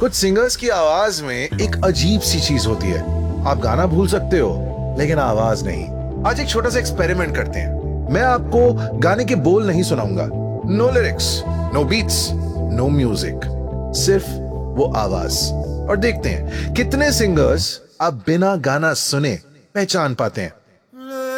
कुछ सिंगर्स की आवाज में एक अजीब सी चीज होती है। आप गाना भूल सकते हो लेकिन आवाज नहीं। आज एक छोटा सा एक्सपेरिमेंट करते हैं। मैं आपको गाने के बोल नहीं सुनाऊंगा। No lyrics, no beats, no music, सिर्फ वो आवाज। और देखते हैं कितने सिंगर्स आप बिना गाना सुने पहचान पाते हैं।